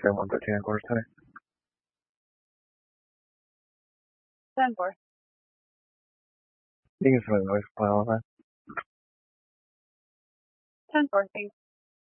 Frame 113 and quarters today. 10-4. You can submit the noise file on that. 10-4, thanks.